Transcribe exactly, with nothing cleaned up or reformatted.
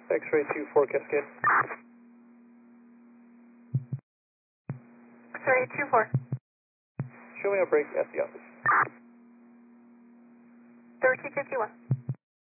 X-ray two four Cascade. X-ray two four. Show me a break at the office. thirteen fifty-one.